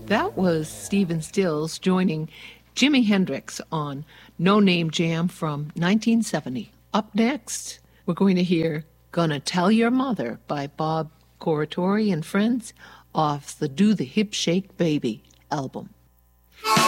That was Stephen Stills joining Jimi Hendrix on No Name Jam from 1970. Up next, we're going to hear Gonna Tell Your Mother by Bob Corritore and Friends off the Do the Hip Shake Baby album.